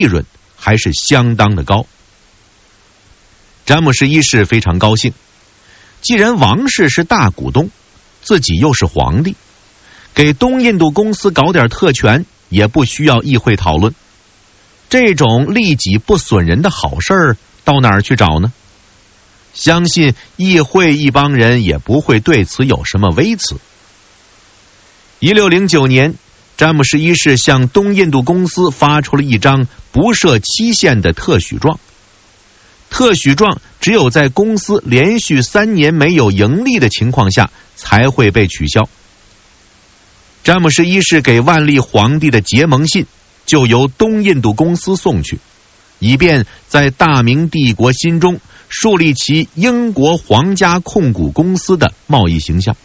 利润还是相当的高。詹姆士一世非常高兴，既然王室是大股东，自己又是皇帝，给东印度公司搞点特权也不需要议会讨论。这种利己不损人的好事儿到哪儿去找呢？相信议会一帮人也不会对此有什么微词。1609年，詹姆士一世向东印度公司发出了一张不设期限的特许状。特许状只有在公司连续3年没有盈利的情况下才会被取消。詹姆士一世给万历皇帝的结盟信就由东印度公司送去，以便在大明帝国心中树立其英国皇家控股公司的贸易形象。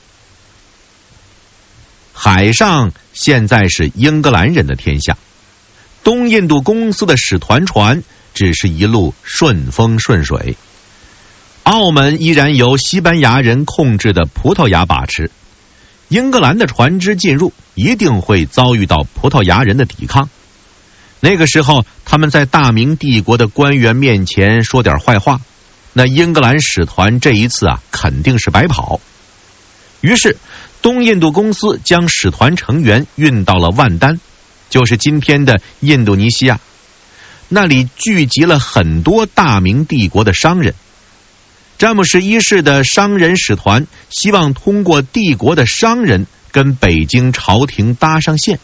海上现在是英格兰人的天下，东印度公司的使团船只是一路顺风顺水。澳门依然由西班牙人控制的葡萄牙把持，英格兰的船只进入一定会遭遇到葡萄牙人的抵抗。那个时候他们在大明帝国的官员面前说点坏话，那英格兰使团这一次肯定是白跑。于是东印度公司将使团成员运到了万丹，就是今天的印度尼西亚，那里聚集了很多大明帝国的商人。詹姆士一世的商人使团希望通过帝国的商人跟北京朝廷搭上线。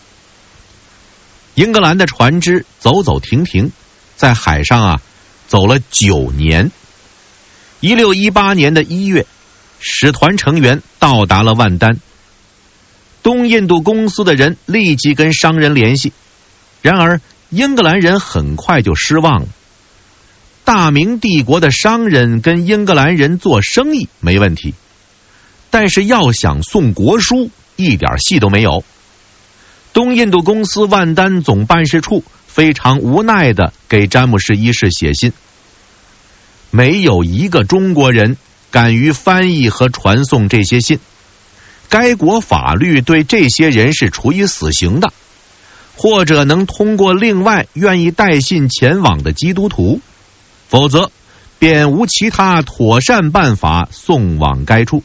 英格兰的船只走走停停，在海上走了9年。1618年的1月，使团成员到达了万丹。东印度公司的人立即跟商人联系，然而英格兰人很快就失望了。大明帝国的商人跟英格兰人做生意没问题，但是要想送国书一点戏都没有。东印度公司万丹总办事处非常无奈地给詹姆士一世写信，没有一个中国人敢于翻译和传送这些信，该国法律对这些人是处以死刑的，或者能通过另外愿意带信前往的基督徒，否则便无其他妥善办法送往该处。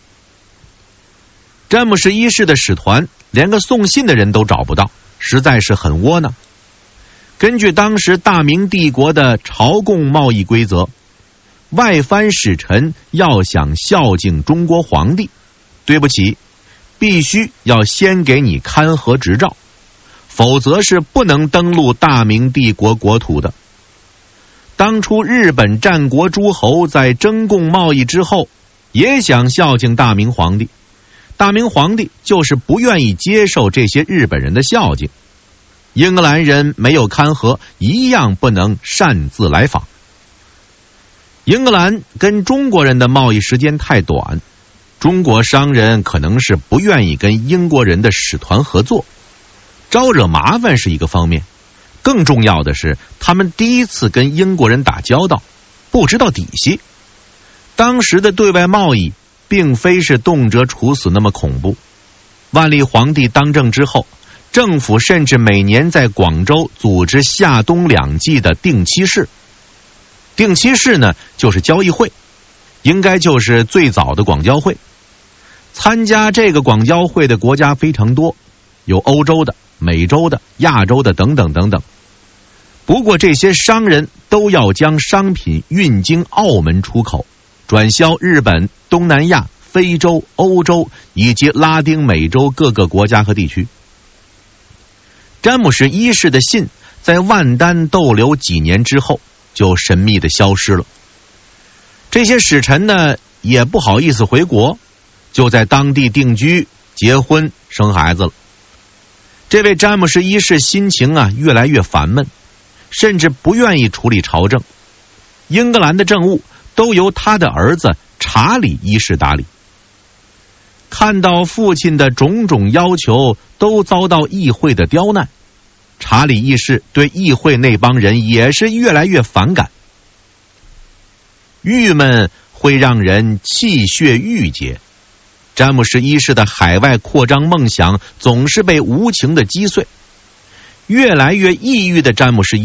詹姆士一世的使团连个送信的人都找不到，实在是很窝囊。根据当时大明帝国的朝贡贸易规则，外藩使臣要想孝敬中国皇帝，对不起，必须要先给你勘核执照，否则是不能登陆大明帝国国土的。当初日本战国诸侯在征贡贸易之后也想孝敬大明皇帝，大明皇帝就是不愿意接受这些日本人的孝敬，英格兰人没有勘核，一样不能擅自来访。英格兰跟中国人的贸易时间太短，中国商人可能是不愿意跟英国人的使团合作，招惹麻烦是一个方面，更重要的是他们第一次跟英国人打交道，不知道底细。当时的对外贸易并非是动辄处死那么恐怖。万历皇帝当政之后，政府甚至每年在广州组织夏冬2季的定期市。定期市呢，就是交易会，应该就是最早的广交会。参加这个广交会的国家非常多，有欧洲的、美洲的、亚洲的等等等等。不过这些商人都要将商品运经澳门出口，转销日本、东南亚、非洲、欧洲以及拉丁美洲各个国家和地区。詹姆士一世的信在万丹逗留几年之后就神秘地消失了。这些使臣呢也不好意思回国，就在当地定居、结婚、生孩子了。这位詹姆士一世心情越来越烦闷，甚至不愿意处理朝政。英格兰的政务都由他的儿子查理一世打理。看到父亲的种种要求都遭到议会的刁难，查理一世对议会那帮人也是越来越反感。郁闷会让人气血郁结，詹姆士一世的海外扩张梦想总是被无情的击碎。 越来越抑郁的詹姆士